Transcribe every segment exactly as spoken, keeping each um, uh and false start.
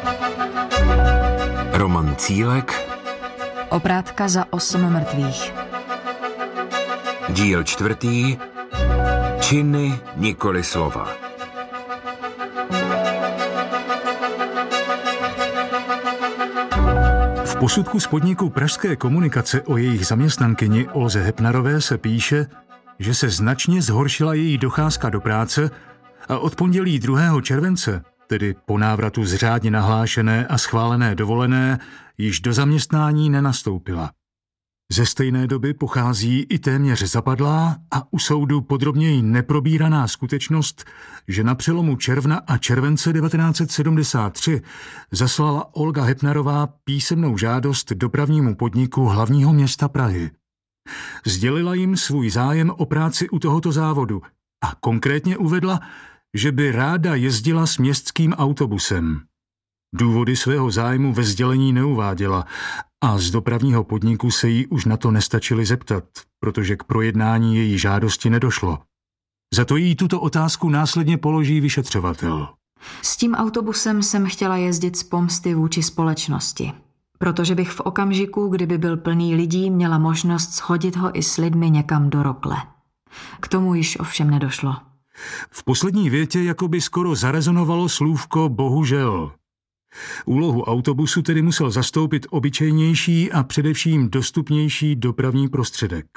Roman Cílek. Oprátka za osm mrtvých. Díl čtvrtý. Činy, nikoli slova. V posudku z podniku Pražské komunikace o jejich zaměstnankyni Olze Hepnarové se píše, že se značně zhoršila její docházka do práce a od pondělí druhého července, tedy po návratu z řádně nahlášené a schválené dovolené, již do zaměstnání nenastoupila. Ze stejné doby pochází i téměř zapadlá a u soudu podrobněji neprobíraná skutečnost, že na přelomu června a července devatenáct set sedmdesát tři zaslala Olga Hepnarová písemnou žádost dopravnímu podniku hlavního města Prahy. Sdělila jim svůj zájem o práci u tohoto závodu a konkrétně uvedla, že by ráda jezdila s městským autobusem. Důvody svého zájmu ve sdělení neuváděla a z dopravního podniku se jí už na to nestačili zeptat, protože k projednání její žádosti nedošlo. Za to jí tuto otázku následně položí vyšetřovatel. S tím autobusem jsem chtěla jezdit z pomsty vůči společnosti, protože bych v okamžiku, kdyby byl plný lidí, měla možnost shodit ho i s lidmi někam do rokle. K tomu již ovšem nedošlo. V poslední větě jakoby skoro zarezonovalo slůvko bohužel. Úlohu autobusu tedy musel zastoupit obyčejnější a především dostupnější dopravní prostředek.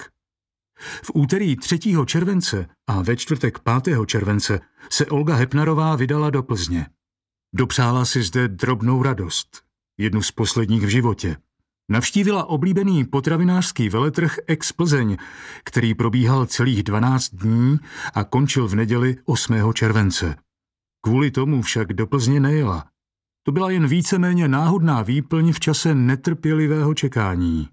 V úterý třetího července a ve čtvrtek pátého července se Olga Hepnarová vydala do Plzně. Dopřála si zde drobnou radost, jednu z posledních v životě. Navštívila oblíbený potravinářský veletrh Ex Plzeň, který probíhal celých dvanáct dní a končil v neděli osmého července. Kvůli tomu však do Plzně nejela. To byla jen víceméně náhodná výplň v čase netrpělivého čekání.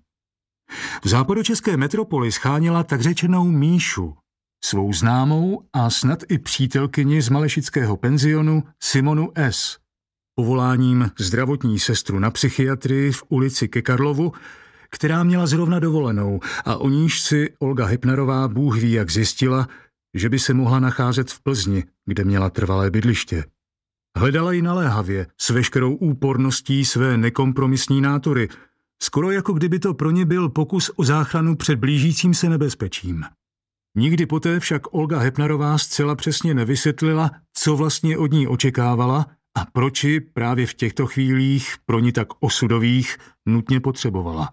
V západočeské metropoli scháněla takřečenou Míšu, svou známou a snad i přítelkyni z malešického penzionu Simonu S., povoláním zdravotní sestru na psychiatrii v ulici Ke Karlovu, která měla zrovna dovolenou a o níž si Olga Hepnarová bůh ví jak zjistila, že by se mohla nacházet v Plzni, kde měla trvalé bydliště. Hledala ji naléhavě, s veškerou úporností své nekompromisní nátury, skoro jako kdyby to pro ně byl pokus o záchranu před blížícím se nebezpečím. Nikdy poté však Olga Hepnarová zcela přesně nevysvětlila, co vlastně od ní očekávala a proč ji právě v těchto chvílích, pro ní tak osudových, nutně potřebovala.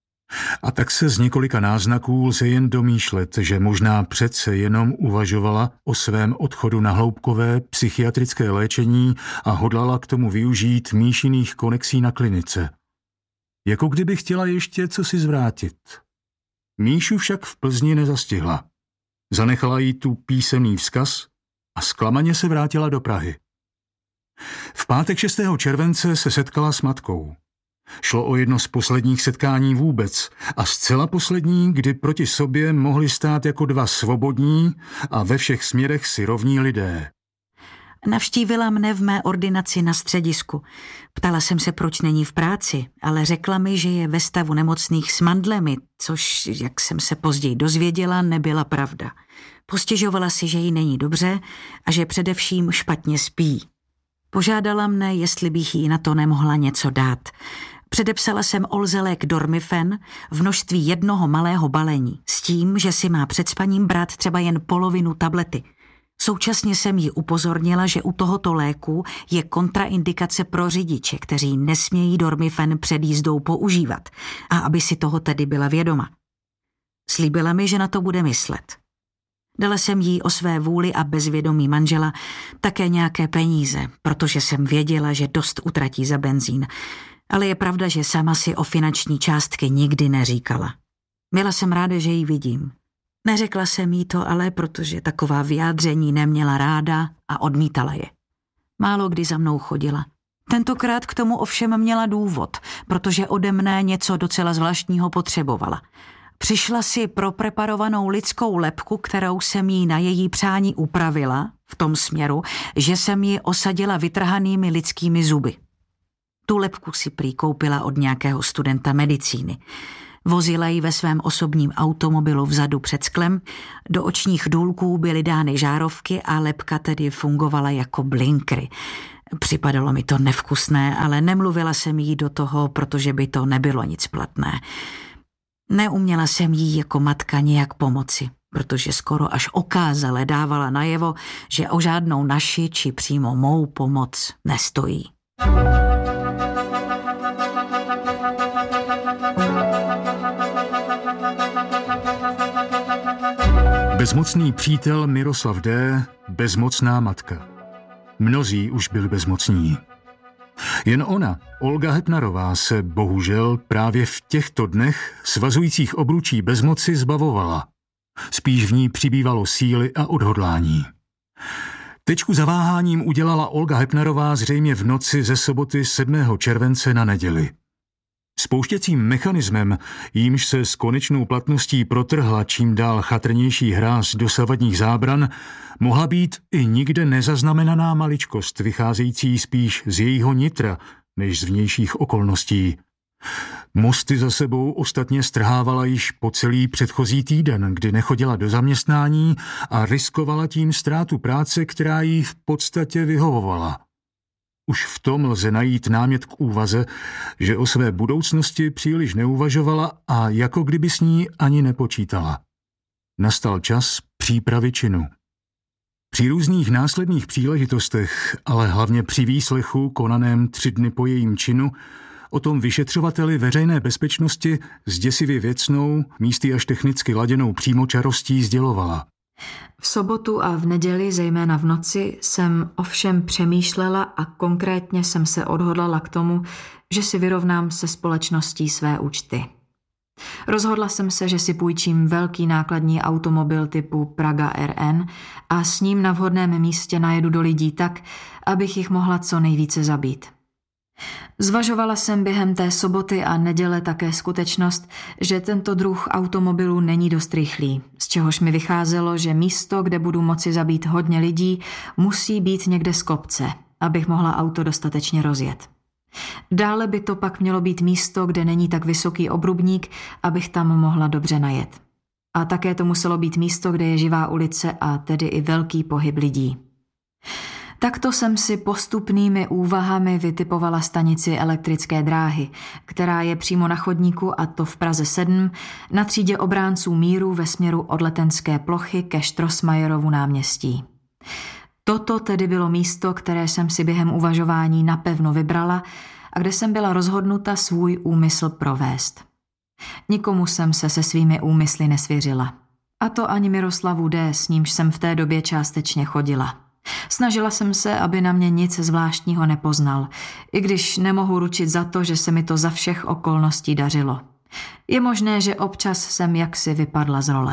A tak se z několika náznaků lze jen domýšlet, že možná přece jenom uvažovala o svém odchodu na hloubkové psychiatrické léčení a hodlala k tomu využít Míšiných konexí na klinice. Jako kdyby chtěla ještě cosi zvrátit. Míšu však v Plzni nezastihla. Zanechala jí tu písemný vzkaz a zklamaně se vrátila do Prahy. V pátek šestého července se setkala s matkou. Šlo o jedno z posledních setkání vůbec a zcela poslední, kdy proti sobě mohli stát jako dva svobodní a ve všech směrech si rovní lidé. Navštívila mne v mé ordinaci na středisku. Ptala jsem se, proč není v práci, ale řekla mi, že je ve stavu nemocných s mandlemi, což, jak jsem se později dozvěděla, nebyla pravda. Postěžovala si, že jí není dobře a že především špatně spí. Požádala mne, jestli bych jí na to nemohla něco dát. Předepsala jsem Olze lék Dormifen v množství jednoho malého balení s tím, že si má před spaním brát třeba jen polovinu tablety. Současně jsem jí upozornila, že u tohoto léku je kontraindikace pro řidiče, kteří nesmějí Dormifen před jízdou používat, a aby si toho tedy byla vědoma. Slíbila mi, že na to bude myslet. Dala jsem jí o své vůli a bezvědomí manžela také nějaké peníze, protože jsem věděla, že dost utratí za benzín. Ale je pravda, že sama si o finanční částky nikdy neříkala. Byla jsem ráda, že ji vidím. Neřekla jsem jí to ale, protože taková vyjádření neměla ráda a odmítala je. Málo kdy za mnou chodila. Tentokrát k tomu ovšem měla důvod, protože ode mne něco docela zvláštního potřebovala. Přišla si pro preparovanou lidskou lebku, kterou jsem jí na její přání upravila, v tom směru, že jsem ji osadila vytrhanými lidskými zuby. Tu lebku si prý koupila od nějakého studenta medicíny. Vozila ji ve svém osobním automobilu vzadu před sklem, do očních důlků byly dány žárovky a lebka tedy fungovala jako blinkry. Připadalo mi to nevkusné, ale nemluvila jsem jí do toho, protože by to nebylo nic platné. Neuměla jsem jí jako matka nějak pomoci, protože skoro až okázale dávala najevo, že o žádnou naši či přímo mou pomoc nestojí. Bezmocný přítel Miroslav D., bezmocná matka. Mnozí už byli bezmocní. Jen ona, Olga Hepnarová, se bohužel právě v těchto dnech svazujících obručí bezmoci zbavovala. Spíš v ní přibývalo síly a odhodlání. Tečku za váháním udělala Olga Hepnarová zřejmě v noci ze soboty sedmého července na neděli. Spouštěcím mechanismem, jímž se s konečnou platností protrhla čím dál chatrnější hráz dosavadních zábran, mohla být i nikde nezaznamenaná maličkost, vycházející spíš z jejího nitra, než z vnějších okolností. Mosty za sebou ostatně strhávala již po celý předchozí týden, kdy nechodila do zaměstnání a riskovala tím ztrátu práce, která jí v podstatě vyhovovala. Už v tom lze najít námět k úvaze, že o své budoucnosti příliš neuvažovala a jako kdyby s ní ani nepočítala. Nastal čas přípravy činu. Při různých následných příležitostech, ale hlavně při výslechu konaném tři dny po jejím činu, o tom vyšetřovateli veřejné bezpečnosti s děsivě věcnou, místy až technicky laděnou přímočarostí sdělovala. V sobotu a v neděli, zejména v noci, jsem ovšem přemýšlela a konkrétně jsem se odhodlala k tomu, že si vyrovnám se společností své účty. Rozhodla jsem se, že si půjčím velký nákladní automobil typu Praga R N a s ním na vhodném místě najedu do lidí tak, abych jich mohla co nejvíce zabít. Zvažovala jsem během té soboty a neděle také skutečnost, že tento druh automobilu není dost rychlý, z čehož mi vycházelo, že místo, kde budu moci zabít hodně lidí, musí být někde z kopce, abych mohla auto dostatečně rozjet. Dále by to pak mělo být místo, kde není tak vysoký obrubník, abych tam mohla dobře najet. A také to muselo být místo, kde je živá ulice a tedy i velký pohyb lidí. Takto jsem si postupnými úvahami vytipovala stanici elektrické dráhy, která je přímo na chodníku, a to v Praze sedm, na třídě obránců míru ve směru od Letenské plochy ke Štrosmajerovu náměstí. Toto tedy bylo místo, které jsem si během uvažování napevno vybrala a kde jsem byla rozhodnuta svůj úmysl provést. Nikomu jsem se se svými úmysly nesvěřila. A to ani Miroslavu D., s nímž jsem v té době částečně chodila. Snažila jsem se, aby na mě nic zvláštního nepoznal, i když nemohu ručit za to, že se mi to za všech okolností dařilo. Je možné, že občas jsem jaksi vypadla z role.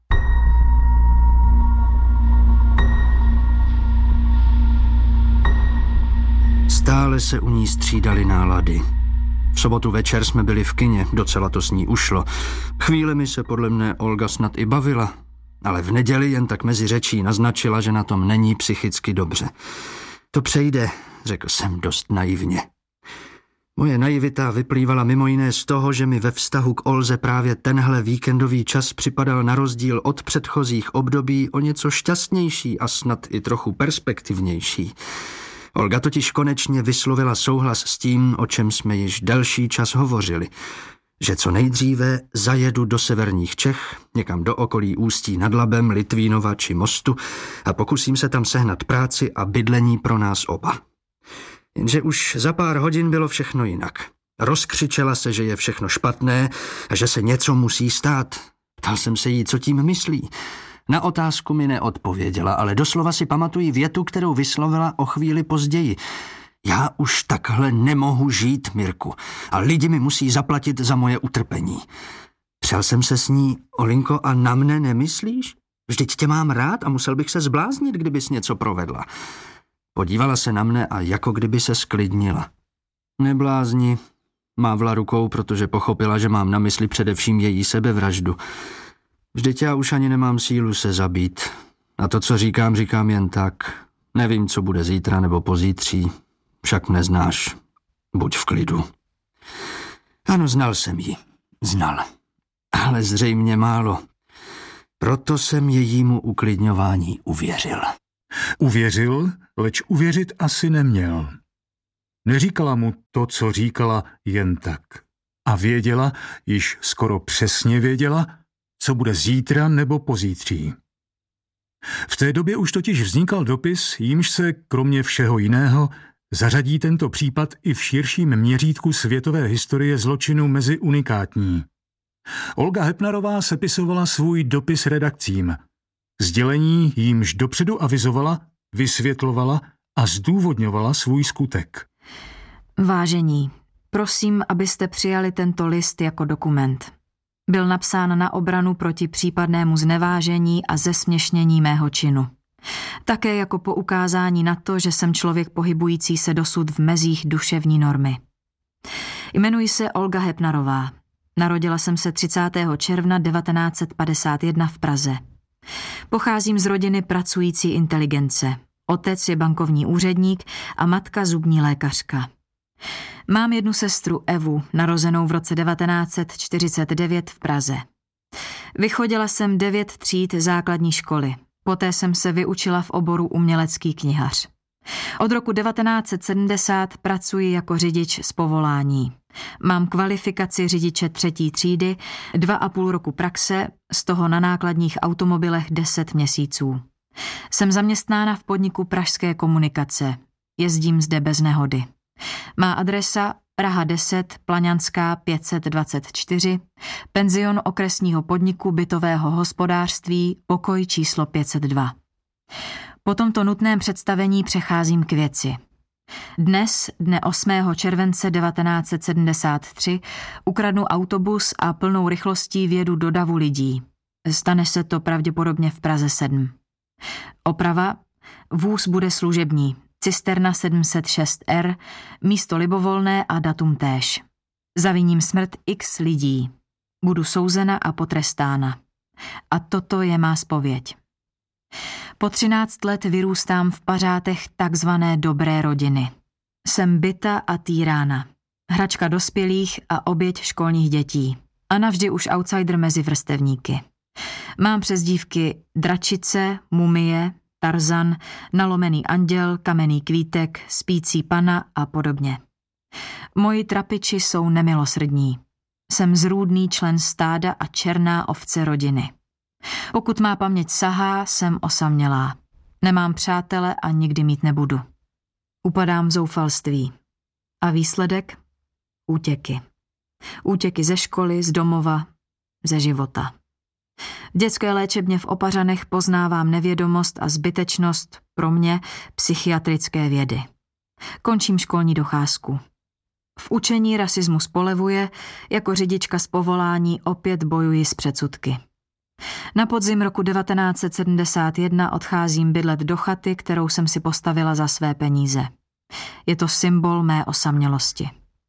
Stále se u ní střídaly nálady. V sobotu večer jsme byli v kině, docela to s ní ušlo. Chvílemi se podle mne Olga snad i bavila, ale v neděli jen tak mezi řečí naznačila, že na tom není psychicky dobře. To přejde, řekl jsem dost naivně. Moje naivita vyplývala mimo jiné z toho, že mi ve vztahu k Olze právě tenhle víkendový čas připadal na rozdíl od předchozích období o něco šťastnější a snad i trochu perspektivnější. Olga totiž konečně vyslovila souhlas s tím, o čem jsme již delší čas hovořili, že co nejdříve zajedu do severních Čech, někam do okolí Ústí nad Labem, Litvínova či Mostu a pokusím se tam sehnat práci a bydlení pro nás oba. Jenže už za pár hodin bylo všechno jinak. Rozkřičela se, že je všechno špatné a že se něco musí stát. Ptal jsem se jí, co tím myslí. Na otázku mi neodpověděla, ale doslova si pamatuji větu, kterou vyslovila o chvíli později. Já už takhle nemohu žít, Mirku, a lidi mi musí zaplatit za moje utrpení. Přel jsem se s ní, Olinko, a na mne nemyslíš? Vždyť tě mám rád a musel bych se zbláznit, kdybys něco provedla. Podívala se na mne a jako kdyby se sklidnila. Neblázni, mávla rukou, protože pochopila, že mám na mysli především její sebevraždu. Vždyť já už ani nemám sílu se zabít. A to, co říkám, říkám jen tak. Nevím, co bude zítra nebo pozítří. Však mne znáš. Buď v klidu. Ano, znal jsem ji. Znal. Ale zřejmě málo. Proto jsem jejímu uklidňování uvěřil. Uvěřil, leč uvěřit asi neměl. Neříkala mu to, co říkala, jen tak. A věděla, již skoro přesně věděla, co bude zítra nebo pozítří. V té době už totiž vznikal dopis, jímž se, kromě všeho jiného, zařadí tento případ i v širším měřítku světové historie zločinu mezi unikátní. Olga Hepnarová sepisovala svůj dopis redakcím. Sdělení jímž dopředu avizovala, vysvětlovala a zdůvodňovala svůj skutek. Vážení, prosím, abyste přijali tento list jako dokument. Byl napsán na obranu proti případnému znevážení a zesměšnění mého činu. Také jako poukázání na to, že jsem člověk pohybující se dosud v mezích duševní normy. Jmenuji se Olga Hepnarová. Narodila jsem se třicátého června devatenáct set padesát jedna v Praze. Pocházím z rodiny pracující inteligence. Otec je bankovní úředník a matka zubní lékařka. Mám jednu sestru Evu, narozenou v roce devatenáct set čtyřicet devět v Praze. Vychodila jsem devět tříd základní školy. Poté jsem se vyučila v oboru umělecký knihař. Od roku devatenáct set sedmdesát pracuji jako řidič z povolání. Mám kvalifikaci řidiče třetí třídy, dva a půl roku praxe, z toho na nákladních automobilech deset měsíců. Jsem zaměstnána v podniku Pražské komunikace. Jezdím zde bez nehody. Má adresa Praha deset, Plaňanská pět set dvacet čtyři, penzion okresního podniku bytového hospodářství, pokoj číslo pět set dva. Po tomto nutném představení přecházím k věci. Dnes, dne osmého července devatenáct set sedmdesát tři, ukradnu autobus a plnou rychlostí vjedu do davu lidí. Stane se to pravděpodobně v Praze sedm. Oprava: vůz bude služební. Cisterna sedm set šest R, místo libovolné a datum též. Zaviním smrt x lidí. Budu souzena a potrestána. A toto je má zpověď. Po třináct let vyrůstám v pařátech takzvané dobré rodiny. Jsem bita a týrána. Hračka dospělých a oběť školních dětí. A navždy už outsider mezi vrstevníky. Mám přezdívky Dračice, Mumie, Tarzan, Nalomený anděl, Kamenný kvítek, Spící pana a podobně. Moji trapiči jsou nemilosrdní. Jsem zrůdný člen stáda a černá ovce rodiny. Pokud má paměť sahá, jsem osamělá. Nemám přátele a nikdy mít nebudu. Upadám v zoufalství. A výsledek? Útěky. Útěky ze školy, z domova, ze života. V dětské léčebně v Opařanech poznávám nevědomost a zbytečnost, pro mě, psychiatrické vědy. Končím školní docházku. V učení rasismus polevuje, jako řidička z povolání opět bojuji s předsudky. Na podzim roku devatenáct set sedmdesát jedna odcházím bydlet do chaty, kterou jsem si postavila za své peníze. Je to symbol mé osamělosti.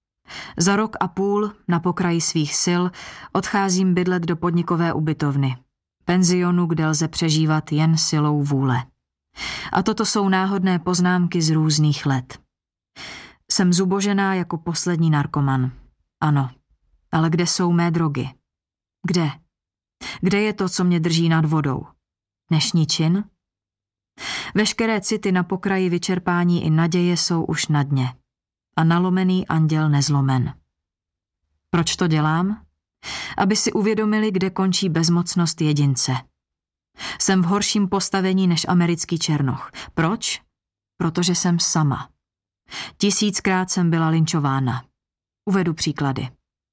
Za rok a půl, na pokraji svých sil, odcházím bydlet do podnikové ubytovny. Penzionu, kde lze přežívat jen silou vůle. A toto jsou náhodné poznámky z různých let. Jsem zubožená jako poslední narkoman. Ano, ale kde jsou mé drogy? Kde? Kde je to, co mě drží nad vodou? Dnešní čin? Veškeré city na pokraji vyčerpání i naděje jsou už na dně. A nalomený anděl nezlomen. Proč to dělám? Aby si uvědomili, kde končí bezmocnost jedince. Jsem v horším postavení než americký černoch. Proč? Protože jsem sama. Tisíckrát jsem byla linčována. Uvedu příklady.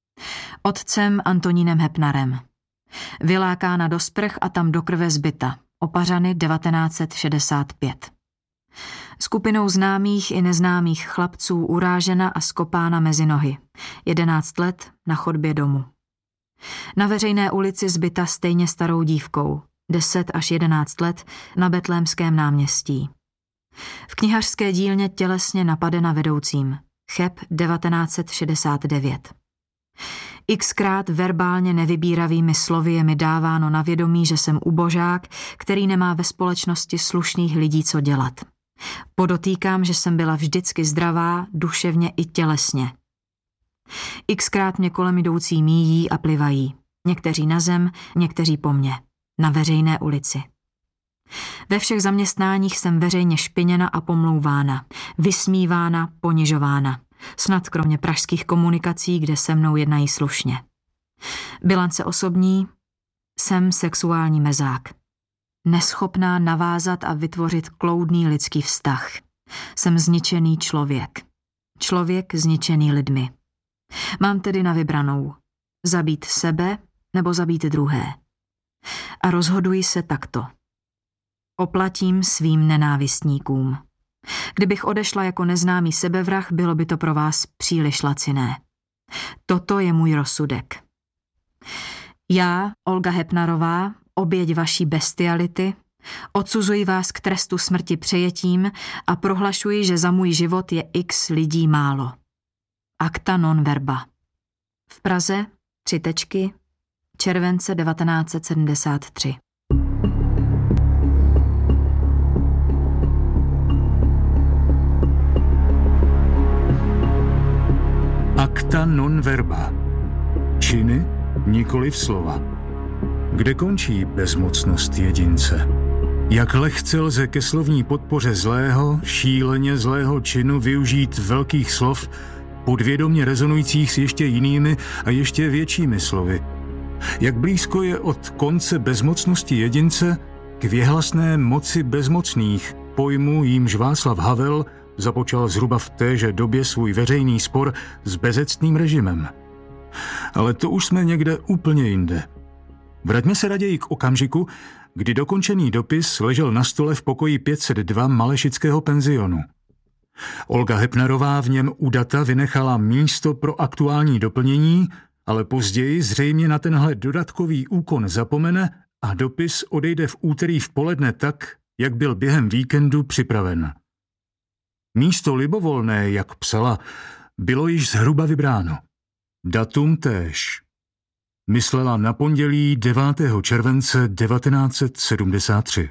Otcem Antonínem Hepnarem. Vylákána do sprch a tam do krve zbyta. Opařany devatenáct set šedesát pět. Skupinou známých i neznámých chlapců urážena a skopána mezi nohy. Jedenáct let na chodbě domu. Na veřejné ulici zbyta stejně starou dívkou. Deset až jedenáct let na Betlémském náměstí. V knihařské dílně tělesně napadena vedoucím. Cheb devatenáct set šedesát devět. Xkrát verbálně nevybíravými slovy je mi dáváno na vědomí, že jsem ubožák, který nemá ve společnosti slušných lidí co dělat. Podotýkám, že jsem byla vždycky zdravá, duševně i tělesně. Xkrát mě kolem jdoucí míjí a plivají. Někteří na zem, někteří po mně. Na veřejné ulici. Ve všech zaměstnáních jsem veřejně špiněna a pomlouvána, vysmívána, ponižována. Snad kromě pražských komunikací, kde se mnou jednají slušně. Bilance osobní, jsem sexuální mezák. Neschopná navázat a vytvořit kloudný lidský vztah. Jsem zničený člověk. Člověk zničený lidmi. Mám tedy na vybranou. Zabít sebe nebo zabít druhé. A rozhoduji se takto. Oplatím svým nenávistníkům. Kdybych odešla jako neznámý sebevrah, bylo by to pro vás příliš laciné. Toto je můj rozsudek. Já, Olga Hepnarová, oběť vaší bestiality, odsuzuji vás k trestu smrti přejetím a prohlašuji, že za můj život je x lidí málo. Acta non verba. V Praze, tři tečky, července devatenáct set sedmdesát tři. Acta non verba. Činy, nikoliv slova. Kde končí bezmocnost jedince? Jak lehce lze ke slovní podpoře zlého, šíleně zlého činu využít velkých slov, podvědomě rezonujících s ještě jinými a ještě většími slovy? Jak blízko je od konce bezmocnosti jedince k věhlasné moci bezmocných, pojmu jímž Václav Havel započal zhruba v téže době svůj veřejný spor s bezectným režimem. Ale to už jsme někde úplně jinde. Vraťme se raději k okamžiku, kdy dokončený dopis ležel na stole v pokoji pět set dva Malešického penzionu. Olga Hepnarová v něm u data vynechala místo pro aktuální doplnění, ale později zřejmě na tenhle dodatkový úkon zapomene a dopis odejde v úterý v poledne tak, jak byl během víkendu připraven. Místo libovolné, jak psala, bylo již zhruba vybráno. Datum též. Myslela na pondělí devátého července devatenáct set sedmdesát tři.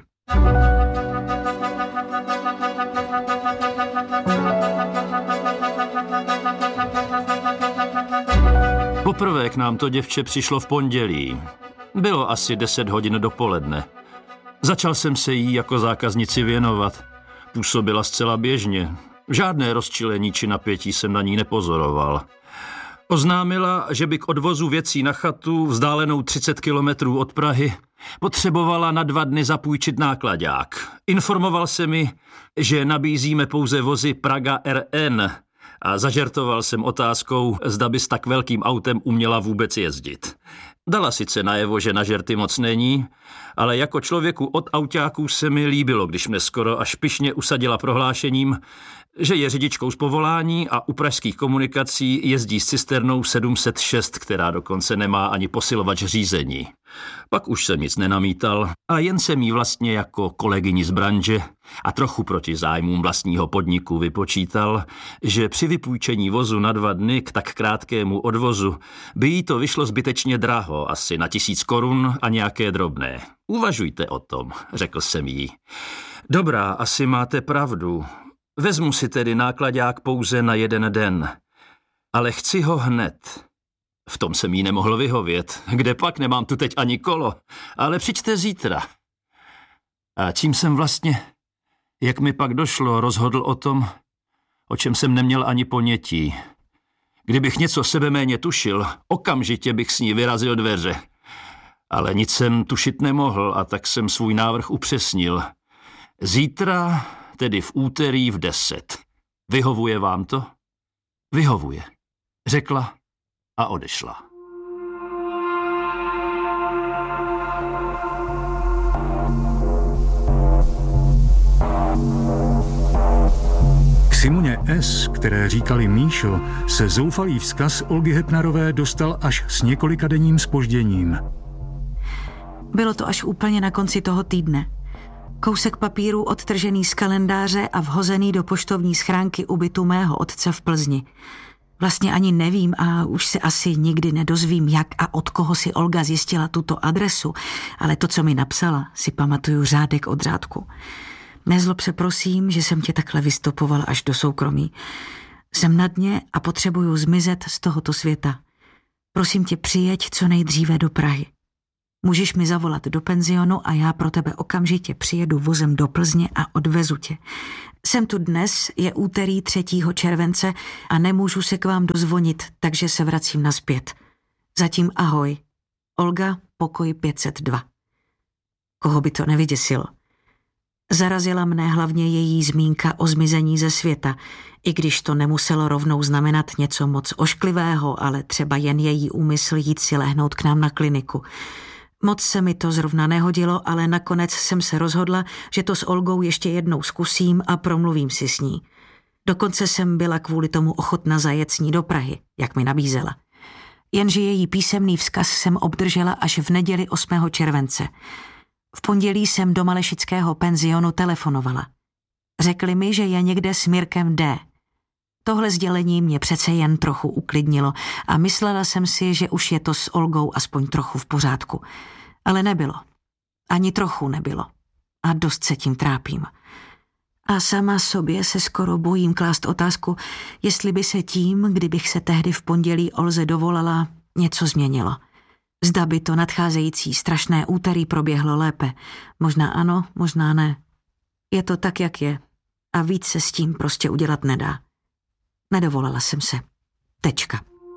Poprvé k nám to děvče přišlo v pondělí. Bylo asi deset hodin dopoledne. Začal jsem se jí jako zákaznici věnovat. Působila zcela běžně. Žádné rozčilení či napětí jsem na ní nepozoroval. Oznámila, že by k odvozu věcí na chatu, vzdálenou třicet kilometrů od Prahy, potřebovala na dva dny zapůjčit náklaďák. Informoval se mi, že nabízíme pouze vozy Praga R N a zažertoval jsem otázkou, zda by s tak velkým autem uměla vůbec jezdit. Dala sice najevo, že na žerty moc není, ale jako člověku od autáků se mi líbilo, když mne skoro až pyšně usadila prohlášením, že je řidičkou z povolání a u pražských komunikací jezdí s cisternou sedm set šest, která dokonce nemá ani posilovač řízení. Pak už jsem nic nenamítal a jen jsem jí vlastně jako kolegyni z branže a trochu proti zájmům vlastního podniku vypočítal, že při vypůjčení vozu na dva dny k tak krátkému odvozu by jí to vyšlo zbytečně draho, asi na tisíc korun a nějaké drobné. Uvažujte o tom, řekl jsem jí. Dobrá, asi máte pravdu. Vezmu si tedy náklaďák pouze na jeden den, ale chci ho hned. V tom jsem jí nemohl vyhovět. Kde pak, nemám tu teď ani kolo, ale přijďte zítra. A čím jsem vlastně, jak mi pak došlo, rozhodl o tom, o čem jsem neměl ani ponětí. Kdybych něco sebeméně tušil, okamžitě bych s ní vyrazil dveře. Ale nic jsem tušit nemohl a tak jsem svůj návrh upřesnil. Zítra, tedy v úterý v deset. Vyhovuje vám to? Vyhovuje, řekla a odešla. K Simoně S., které říkali Míšo, se zoufalý vzkaz Olgy Hepnarové dostal až s několikadenním zpožděním. Bylo to až úplně na konci toho týdne. Kousek papíru odtržený z kalendáře a vhozený do poštovní schránky u bytu mého otce v Plzni. Vlastně ani nevím a už se asi nikdy nedozvím, jak a od koho si Olga zjistila tuto adresu, ale to, co mi napsala, si pamatuju řádek od řádku. Nezlob se prosím, že jsem tě takhle vystopoval až do soukromí. Jsem na dně a potřebuju zmizet z tohoto světa. Prosím tě, přijeď co nejdříve do Prahy. Můžeš mi zavolat do penzionu a já pro tebe okamžitě přijedu vozem do Plzně a odvezu tě. Jsem tu dnes, je úterý třetího července a nemůžu se k vám dozvonit, takže se vracím nazpět. Zatím ahoj. Olga, pokoj pět set dva. Koho by to nevyděsilo? Zarazila mne hlavně její zmínka o zmizení ze světa, i když to nemuselo rovnou znamenat něco moc ošklivého, ale třeba jen její úmysl jít si lehnout k nám na kliniku. Moc se mi to zrovna nehodilo, ale nakonec jsem se rozhodla, že to s Olgou ještě jednou zkusím a promluvím si s ní. Dokonce jsem byla kvůli tomu ochotna zajet s ní do Prahy, jak mi nabízela. Jenže její písemný vzkaz jsem obdržela až v neděli osmého července. V pondělí jsem do malešického penzionu telefonovala. Řekli mi, že je někde s Mirkem D. Tohle sdělení mě přece jen trochu uklidnilo a myslela jsem si, že už je to s Olgou aspoň trochu v pořádku. Ale nebylo. Ani trochu nebylo. A dost se tím trápím. A sama sobě se skoro bojím klást otázku, jestli by se tím, kdybych se tehdy v pondělí Olze dovolala, něco změnilo. Zda by to nadcházející strašné úterý proběhlo lépe. Možná ano, možná ne. Je to tak, jak je. A víc se s tím prostě udělat nedá. Nedovolala jsem se. Tečka.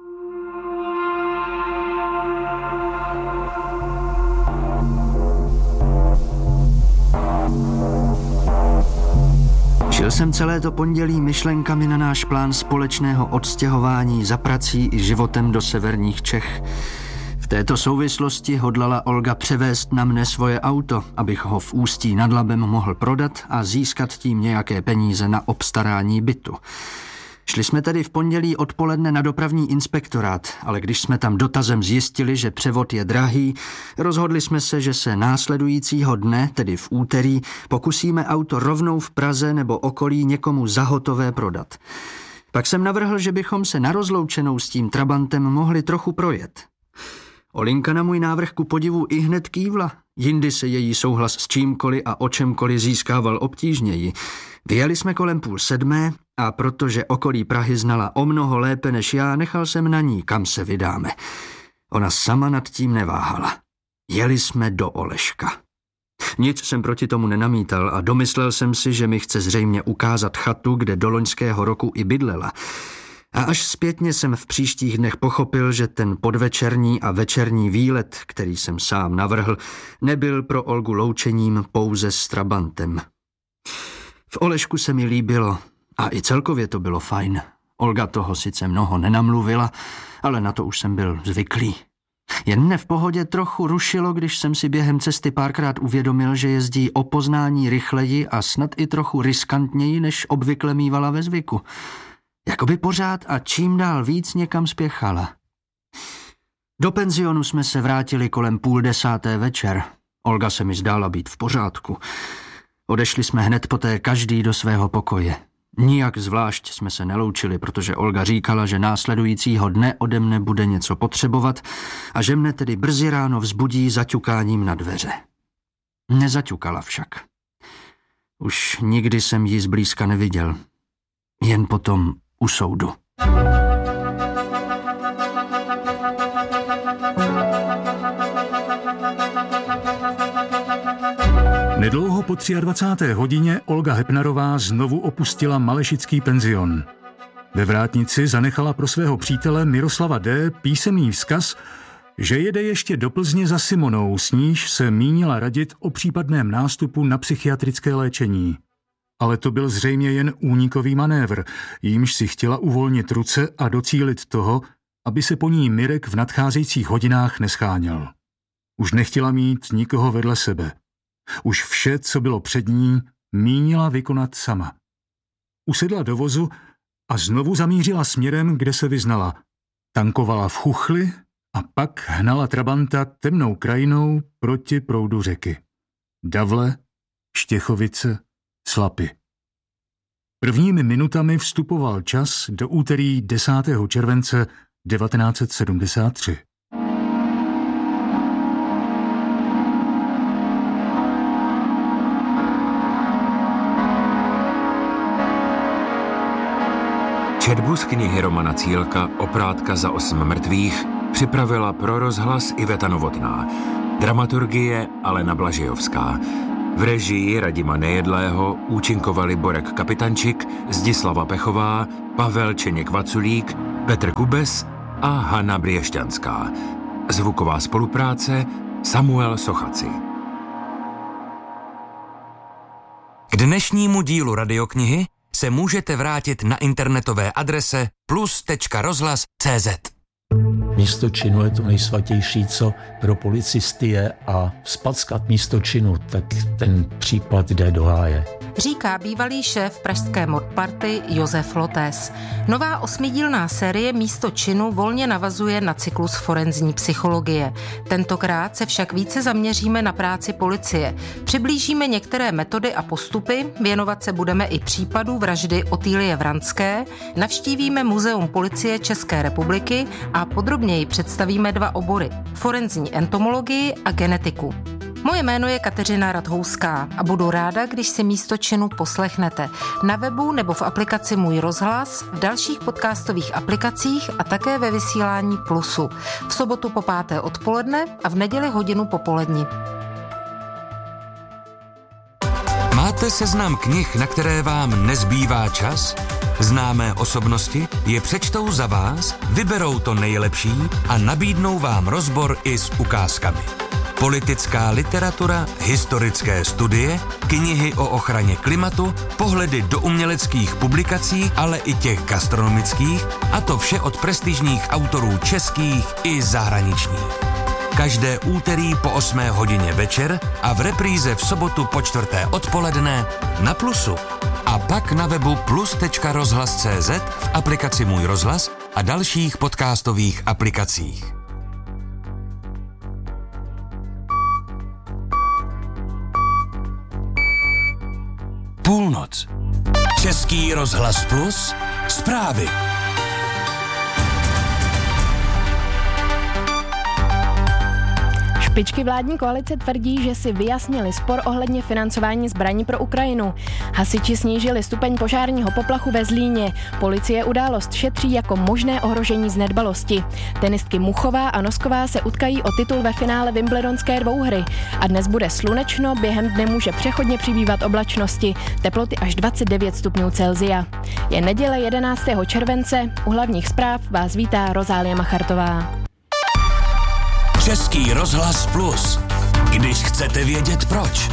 Žil jsem celé to pondělí myšlenkami na náš plán společného odstěhování za prací i životem do severních Čech. V této souvislosti hodlala Olga převést na mne svoje auto, abych ho v Ústí nad Labem mohl prodat a získat tím nějaké peníze na obstarání bytu. Šli jsme tedy v pondělí odpoledne na dopravní inspektorát, ale když jsme tam dotazem zjistili, že převod je drahý, rozhodli jsme se, že se následujícího dne, tedy v úterý, pokusíme auto rovnou v Praze nebo okolí někomu za hotové prodat. Pak jsem navrhl, že bychom se na rozloučenou s tím Trabantem mohli trochu projet. Olinka na můj návrh ku podivu i hned kývla. Jindy se její souhlas s čímkoliv a o čemkoliv získával obtížněji. Vyjeli jsme kolem půl sedmé a protože okolí Prahy znala o mnoho lépe než já, nechal jsem na ní, kam se vydáme. Ona sama nad tím neváhala. Jeli jsme do Oleška. Nic jsem proti tomu nenamítal a domyslel jsem si, že mi chce zřejmě ukázat chatu, kde do loňského roku i bydlela. A až zpětně jsem v příštích dnech pochopil, že ten podvečerní a večerní výlet, který jsem sám navrhl, nebyl pro Olgu loučením pouze s Trabantem. V Olešku se mi líbilo a i celkově to bylo fajn. Olga toho sice mnoho nenamluvila, ale na to už jsem byl zvyklý. Jen mne v pohodě trochu rušilo, když jsem si během cesty párkrát uvědomil, že jezdí o poznání rychleji a snad i trochu riskantněji, než obvykle mívala ve zvyku. Jakoby pořád a čím dál víc někam spěchala. Do penzionu jsme se vrátili kolem půl desáté večer. Olga se mi zdála být v pořádku. Odešli jsme hned poté každý do svého pokoje. Nijak zvlášť jsme se neloučili, protože Olga říkala, že následujícího dne ode mne bude něco potřebovat a že mne tedy brzy ráno vzbudí zaťukáním na dveře. Nezaťukala však. Už nikdy jsem ji zblízka neviděl. Jen potom u soudu. Nedlouho po dvacáté třetí hodině Olga Hepnarová znovu opustila malešický penzion. Ve vrátnici zanechala pro svého přítele Miroslava D. písemný vzkaz, že jede ještě do Plzně za Simonou, s níž se mínila radit o případném nástupu na psychiatrické léčení. Ale to byl zřejmě jen únikový manévr, jímž si chtěla uvolnit ruce a docílit toho, aby se po ní Mirek v nadcházejících hodinách nescháněl. Už nechtěla mít nikoho vedle sebe. Už vše, co bylo před ní, mínila vykonat sama. Usedla do vozu a znovu zamířila směrem, kde se vyznala. Tankovala v Chuchli a pak hnala Trabanta temnou krajinou proti proudu řeky. Davle, Štěchovice, Slapy. Prvními minutami vstupoval čas do úterý desátého července devatenáct set sedmdesát tři. Četbu z knihy Romana Cílka Oprátka za osm mrtvých připravila pro rozhlas Iveta Novotná. Dramaturgie Alena Blažejovská. V režii Radima Nejedlého účinkovali Borek Kapitančik, Zdislava Pechová, Pavel Čeněk-Vaculík, Petr Kubes a Hana Briešťanská. Zvuková spolupráce Samuel Sochaci. K dnešnímu dílu radioknihy se můžete vrátit na internetové adrese plus tečka rozhlas tečka cé zet. Místo činu je to nejsvatější, co pro policisty je, a vzpackat místo činu, tak ten případ jde do háje. Říká bývalý šéf pražské mordparty Josef Lotés. Nová osmidílná série Místo činu volně navazuje na cyklus forenzní psychologie. Tentokrát se však více zaměříme na práci policie. Přiblížíme některé metody a postupy, věnovat se budeme i případu vraždy Otýlie Vranské, navštívíme Muzeum policie České republiky a podrobněji představíme dva obory – forenzní entomologii a genetiku. Moje jméno je Kateřina Radhouská a budu ráda, když si Místo činu poslechnete na webu nebo v aplikaci Můj rozhlas, v dalších podcastových aplikacích a také ve vysílání Plusu. V sobotu po páté odpoledne a v neděli hodinu popolední. Máte seznam knih, na které vám nezbývá čas? Známé osobnosti je přečtou za vás, vyberou to nejlepší a nabídnou vám rozbor i s ukázkami. Politická literatura, historické studie, knihy o ochraně klimatu, pohledy do uměleckých publikací, ale i těch gastronomických, a to vše od prestižních autorů českých i zahraničních. Každé úterý po osmé hodině večer a v repríze v sobotu po čtvrté odpoledne na Plusu. A pak na webu plus tečka rozhlas tečka cé zet, v aplikaci Můj rozhlas a dalších podcastových aplikacích. Půlnoc. Český rozhlas Plus. Zprávy. Špičky vládní koalice tvrdí, že si vyjasnili spor ohledně financování zbraní pro Ukrajinu. Hasiči snížili stupeň požárního poplachu ve Zlíně. Policie událost šetří jako možné ohrožení z nedbalosti. Tenistky Muchová a Nosková se utkají o titul ve finále Wimbledonské dvouhry. A dnes bude slunečno, během dne může přechodně přibývat oblačnosti. Teploty až dvacet devět stupňů Celsia. Je neděle jedenáctého července. U hlavních zpráv vás vítá Rozálie Machartová. Český rozhlas Plus. Když chcete vědět proč.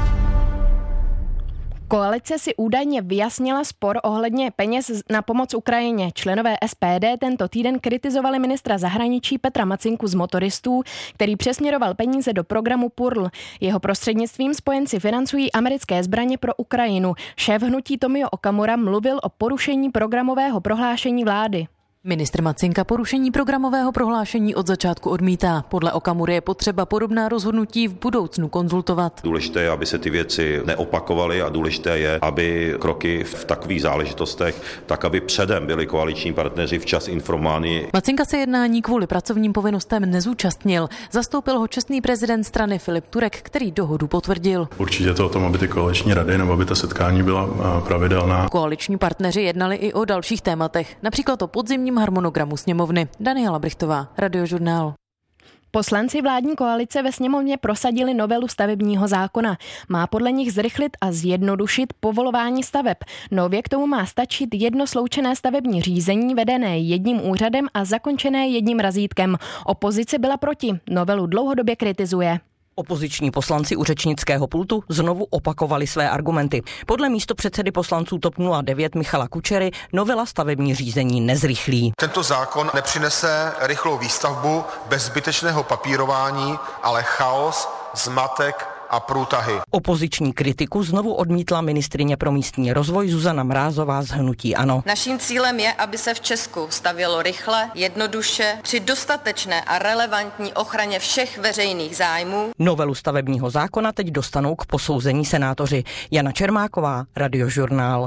Koalice si údajně vyjasnila spor ohledně peněz na pomoc Ukrajině. Členové es pé dé tento týden kritizovali ministra zahraničí Petra Macinku z motoristů, který přesměroval peníze do programu P U R L. Jeho prostřednictvím spojenci financují americké zbraně pro Ukrajinu. Šéf hnutí Tomio Okamura mluvil o porušení programového prohlášení vlády. Ministr Macinka porušení programového prohlášení od začátku odmítá. Podle Okamury je potřeba podobná rozhodnutí v budoucnu konzultovat. Důležité je, aby se ty věci neopakovaly a důležité je, aby kroky v takových záležitostech, tak aby předem byli koaliční partneři včas informováni. Macinka se jednání kvůli pracovním povinnostem nezúčastnil. Zastoupil ho čestný prezident strany Filip Turek, který dohodu potvrdil. Určitě to o tom, aby ty koaliční rady nebo aby ta setkání byla pravidelná. Koaliční partneři jednali i o dalších tématech, například o podzimním harmonogramu sněmovny. Daniela Brichtová, Radiožurnál. Poslanci vládní koalice ve sněmovně prosadili novelu stavebního zákona. Má podle nich zrychlit a zjednodušit povolování staveb. Nově k tomu má stačit jedno sloučené stavební řízení vedené jedním úřadem a zakončené jedním razítkem. Opozice byla proti. Novelu dlouhodobě kritizuje. Opoziční poslanci u řečnického pultu znovu opakovali své argumenty. Podle místopředsedy poslanců TOP nula devět Michala Kučery novela stavební řízení nezrychlí. Tento zákon nepřinese rychlou výstavbu bez zbytečného papírování, ale chaos, zmatek a průtahy. Opoziční kritiku znovu odmítla ministryně pro místní rozvoj Zuzana Mrázová z hnutí ANO. Naším cílem je, aby se v Česku stavělo rychle, jednoduše, při dostatečné a relevantní ochraně všech veřejných zájmů. Novelu stavebního zákona teď dostanou k posouzení senátoři. Jana Čermáková, Radiožurnál.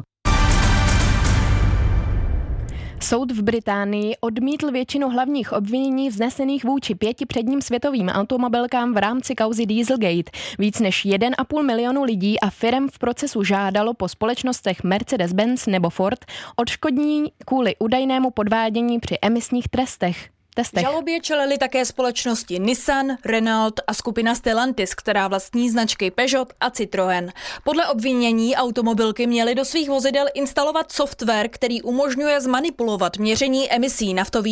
Soud v Británii odmítl většinu hlavních obvinění vznesených vůči pěti předním světovým automobilkám v rámci kauzy Dieselgate. Víc než jeden a půl milionu lidí a firem v procesu žádalo po společnostech Mercedes-Benz nebo Ford odškodnění kvůli údajnému podvádění při emisních trestech. testech. Žalobě čelili také společnosti Nissan, Renault a skupina Stellantis, která vlastní značky Peugeot a Citroën. Podle obvinění automobilky měly do svých vozidel instalovat software, který umožňuje zmanipulovat měření emisí naftových